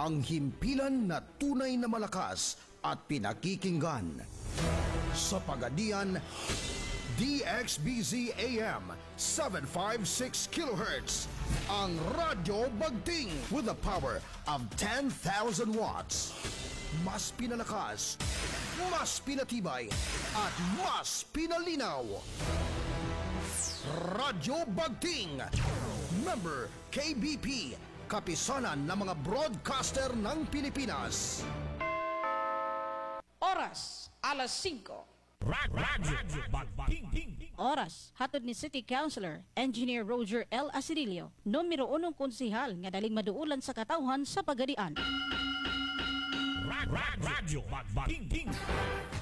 ang himpilan na tunay na malakas at pinakikinggan. Sa Pagadian, DXBZ AM 756 kHz, ang Radyo Bagting with the power of 10,000 watts. Mas pinalakas, mas pinatibay, at mas pinalinaw. Radyo Bagting, member KBP, kapisanan ng mga broadcaster ng Pilipinas. Oras, alas 5. Radyo Bagting. Oras, hatod ni City Councilor, Engineer Roger L. Asidilio, numero 1 konsihal nga daling maduulan sa katawhan sa Pagadian. Radyo Bagting.